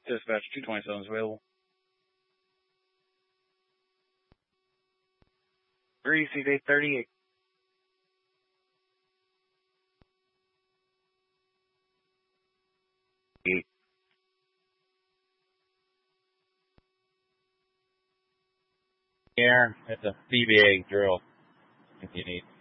Dispatch 227 is available. 3, seat 838. Aaron, it's a VBA drill if you need.